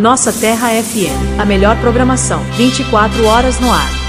Nossa Terra FM, a melhor programação, 24 horas no ar.